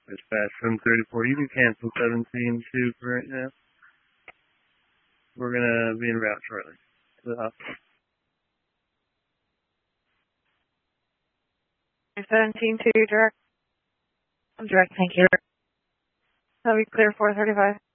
Dispatch from 34. You can cancel 17-2 for right now. We're going to be en route shortly to the hospital. 17-2 direct. I'm direct, thank you. That'll be clear 435.